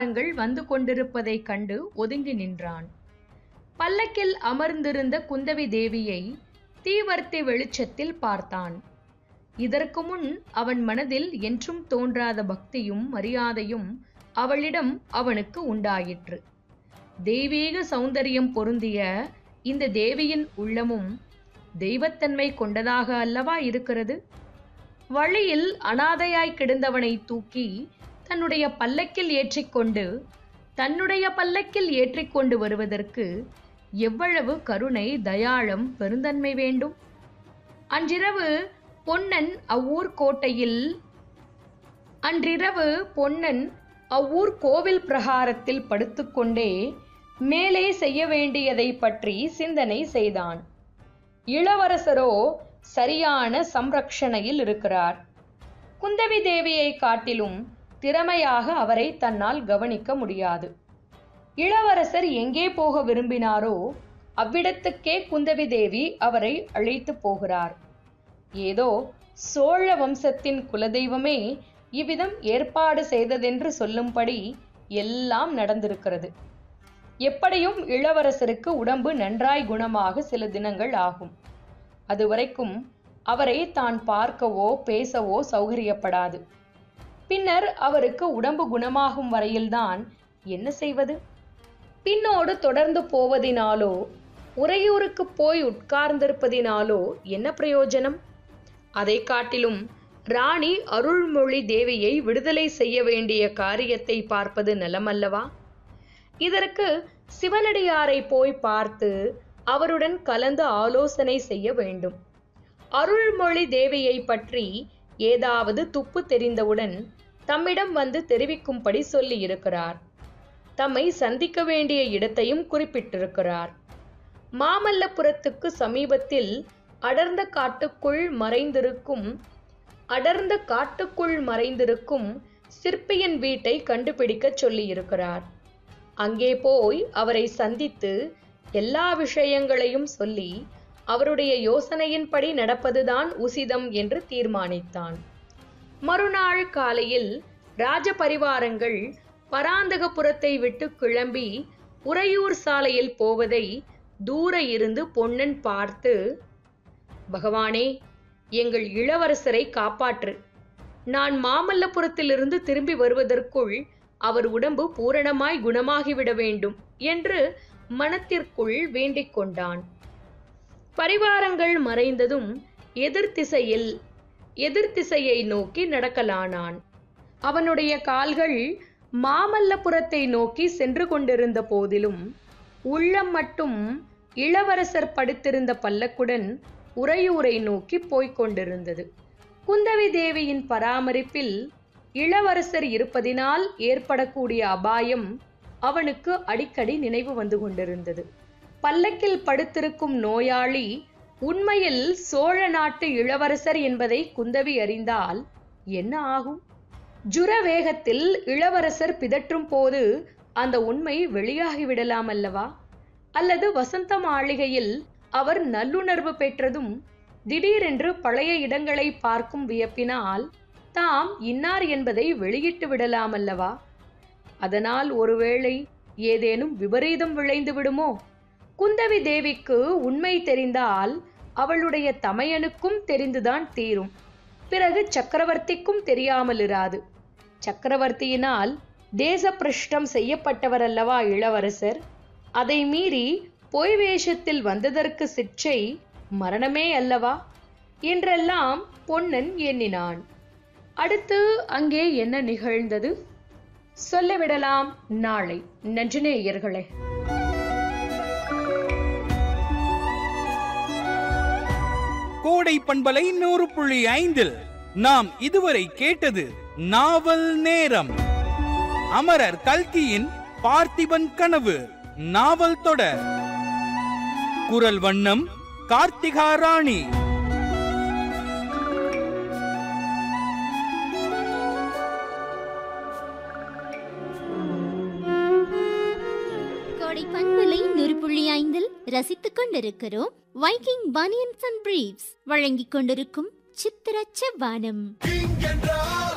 வந்து கொண்டிருப்பதைக் கண்டு ஒதுங்கி நின்றான். பல்லக்கில் அமர்ந்திருந்த குந்தவி தேவியை தீவர்த்தி வெளிச்சத்தில் பார்த்தான். இதற்கு முன் அவன் மனதில் என்றும் தோன்றாத பக்தியும் மரியாதையும் அவளிடம் அவனுக்கு உண்டாயிற்று. தெய்வீக சௌந்தரியம் பொருந்திய இந்த தேவியின் உள்ளமும் தெய்வத்தன்மை கொண்டதாக அல்லவா இருக்கிறது? வழியில் அனாதையாய் கிடந்தவனை தூக்கி தன்னுடைய பல்லக்கில் ஏற்றிக்கொண்டு வருவதற்கு எவ்வளவு கருணை, தயாளம், பெருந்தன்மை வேண்டும்! அன்றிரவு பொன்னன் அவ்வூர் கோவில் பிரகாரத்தில் படுத்துக்கொண்டே மேலே செய்ய வேண்டியதை பற்றி சிந்தனை செய்தான். இளவரசரோ சரியான சம்ரக்ஷணையில் இருக்கிறார். குந்தவி தேவியை காட்டிலும் திறமையாக அவரை தன்னால் கவனிக்க முடியாது. இளவரசர் எங்கே போக விரும்பினாரோ அவ்விடத்துக்கே குந்தவி தேவி அவரை அழைத்து போகிறார். ஏதோ சோழ வம்சத்தின் குலதெய்வமே இவ்விதம் ஏற்பாடு செய்ததென்று சொல்லும்படி எல்லாம் நடந்திருக்கிறது. எப்படியும் இளவரசருக்கு உடம்பு நன்றாய் குணமாக சில தினங்கள் ஆகும். அதுவரைக்கும் அவரை தான் பார்க்கவோ பேசவோ சௌகரியப்படாது. பின்னர் அவருக்கு உடம்பு குணமாகும் வரையில்தான் என்ன செய்வது? பின்னோடு தொடர்ந்து போவதினாலோ உறையூருக்கு போய் உட்கார்ந்திருப்பதினாலோ என்ன பிரயோஜனம்? அதை காட்டிலும் ராணி அருள்மொழி தேவியை விடுதலை செய்ய வேண்டிய காரியத்தை பார்ப்பது நலமல்லவா? இதற்கு சிவனடியாரை போய் பார்த்து அவருடன் கலந்து ஆலோசனை செய்ய வேண்டும். அருள்மொழி தேவியை பற்றி ஏதாவது துப்பு தெரிந்தவுடன் தம்மிடம் வந்து தெரிவிக்கும்படி சொல்லி இருக்கிறார். தம்மை சந்திக்க வேண்டிய இடத்தையும் குறிப்பிட்டிருக்கிறார். மாமல்லபுரத்துக்கு சமீபத்தில் அடர்ந்த காட்டுக்குள் மறைந்திருக்கும் சிற்பியின் வீட்டை கண்டுபிடிக்க சொல்லியிருக்கிறார். அங்கே போய் அவரை சந்தித்து எல்லா விஷயங்களையும் சொல்லி அவருடைய யோசனையின்படி நடப்பதுதான் உசிதம் என்று தீர்மானித்தான். மறுநாள் காலையில் ராஜபரிவாரங்கள் பராந்தகபுரத்தை விட்டு கிளம்பி உறையூர் சாலையில் போவதை தூர இருந்து பொன்னன் பார்த்து, பகவானே, எங்கள் இளவரசரை காப்பாற்று. நான் மாமல்லபுரத்திலிருந்து திரும்பி வருவதற்குள் அவர் உடம்பு பூரணமாய் குணமாகிவிட வேண்டும் என்று மனத்திற்குள் வேண்டிக் கொண்டான். பரிவாரங்கள் மறைந்ததும் எதிர்த்திசையை நோக்கி நடக்கலானான். அவனுடைய கால்கள் மாமல்லபுரத்தை நோக்கி சென்று கொண்டிருந்த போதிலும் உள்ளம் மட்டும் இளவரசர் படுத்திருந்த பல்லக்குடன் உறையூரை நோக்கி போய்க் கொண்டிருந்தது. குந்தவி தேவியின் பராமரிப்பில் இளவரசர் இருப்பதினால் ஏற்படக்கூடிய அபாயம் அவனுக்கு அடிக்கடி நினைவு வந்து கொண்டிருந்தது. பல்லக்கில் படுத்திருக்கும் நோயாளி உண்மையில் சோழ நாட்டு இளவரசர் என்பதை குந்தவி அறிந்தால் என்ன ஆகும்? ஜுர வேகத்தில் இளவரசர் பிதற்றும் போது அந்த உண்மை வெளியாகிவிடலாம் அல்லவா? அல்லது வசந்த மாளிகையில் அவர் நல்லுணர்வு பெற்றதும் திடீரென்று பழைய இடங்களை பார்க்கும் வியப்பினால் தாம் இன்னார் என்பதை வெளியிட்டு விடலாம் அல்லவா? அதனால் ஒருவேளை ஏதேனும் விபரீதம் விளைந்து விடுமோ? குந்தவி தேவிக்கு உண்மை தெரிந்தால் அவளுடைய தமையனுக்கும் தெரிந்துதான் தீரும். பிறகு சக்கரவர்த்திக்கும் தெரியாமல் இராது. சக்கரவர்த்தியினால் தேச பிரஷ்டம் செய்யப்பட்டவர் அல்லவா இளவரசர். அதை மீறி பொய் வேஷத்தில் வந்ததற்கு சிற்றை மரணமே அல்லவா என்றெல்லாம் பொன்னன் எண்ணினான். அடுத்து அங்கே என்ன நிகழ்ந்தது சொல்லிவிடலாம் நாளை. நன்றி நேயர்களே. கோடை பண்பலை 100.5 நாம் இதுவரை கேட்டது நாவல் நேரம். அமரர் கல்கியின் பார்த்திபன் கனவு நாவல் தொடர். குரல் வண்ணம் கார்த்திகா ராணி. கோடை பண்பலை 100.5 ரசித்துக் கொண்டிருக்கிறோம். வைக்கிங் பனியன்ஸ் அண்ட் பிரீவ்ஸ் வழங்கிக் கொண்டிருக்கும் சித்திர செவ்வானம்.